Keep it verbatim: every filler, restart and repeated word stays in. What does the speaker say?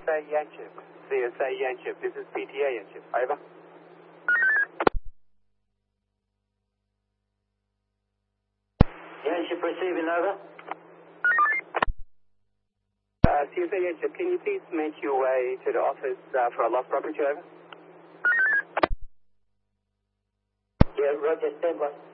A Yanchip. C S A Yanchip. This is P T A Yanchip. Over. Yanchip receiving, over. Uh, C S A Yanchip, can you please make your way to the office uh, for a lost property, over? Yeah, Roger, stand by.